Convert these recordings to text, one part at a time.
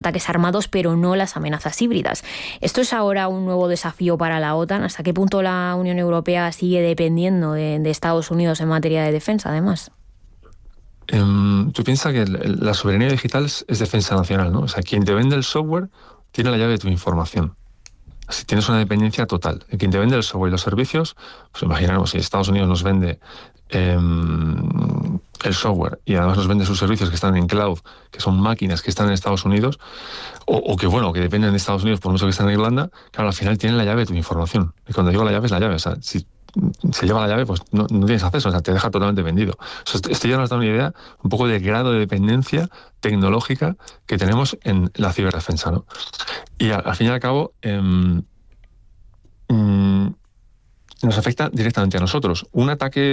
ataques armados, pero no las amenazas híbridas. ¿Esto es ahora un nuevo desafío para la OTAN? ¿Hasta qué punto la Unión Europea sigue dependiendo de Estados Unidos en materia de defensa, además? Tú piensas que la soberanía digital es defensa nacional, ¿no? O sea, quien te vende el software tiene la llave de tu información. Si tienes una dependencia total. Quien te vende el software y los servicios, pues imaginamos, si Estados Unidos nos vende el software y además nos vende sus servicios que están en cloud, que son máquinas que están en Estados Unidos, o que dependen de Estados Unidos por mucho que estén en Irlanda, claro, al final tienen la llave de tu información. Y cuando digo la llave, es la llave. O sea, si se lleva la llave, pues no tienes acceso, o sea, te deja totalmente vendido. O sea, esto ya nos da una idea un poco del grado de dependencia tecnológica que tenemos en la ciberdefensa, ¿no? Y al fin y al cabo, nos afecta directamente a nosotros. Un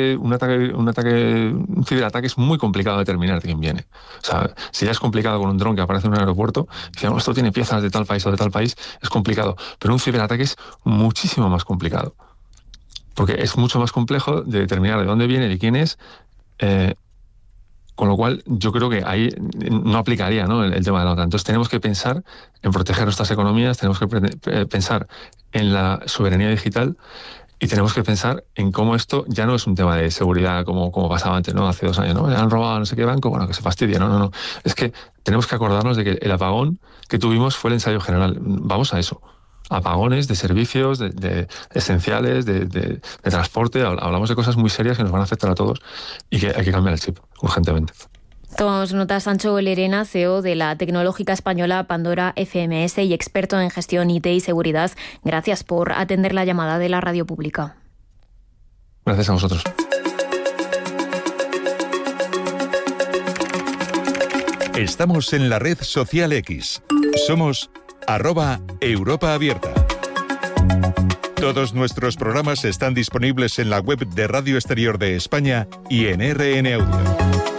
ciberataque es muy complicado de determinar de quién viene. O sea, si ya es complicado con un dron que aparece en un aeropuerto, decíamos, esto tiene piezas de tal país o de tal país, es complicado. Pero un ciberataque es muchísimo más complicado. Porque es mucho más complejo de determinar de dónde viene, de quién es, con lo cual yo creo que ahí no aplicaría, ¿no?, el tema de la OTAN. Entonces tenemos que pensar en proteger nuestras economías, tenemos que pensar en la soberanía digital y tenemos que pensar en cómo esto ya no es un tema de seguridad como pasaba antes, ¿no?, hace 2 años, ¿no? Le han robado a no sé qué banco, bueno, que se fastidie, no. Es que tenemos que acordarnos de que el apagón que tuvimos fue el ensayo general. Vamos a eso. Apagones de servicios, de esenciales, de transporte. Hablamos de cosas muy serias que nos van a afectar a todos y que hay que cambiar el chip urgentemente. Tomamos nota. Sancho Lerena, CEO de la tecnológica española Pandora FMS y experto en gestión IT y seguridad. Gracias por atender la llamada de la radio pública. Gracias a vosotros. Estamos en la red social X. Somos @Europa Abierta. Todos nuestros programas están disponibles en la web de Radio Exterior de España y en RN Audio.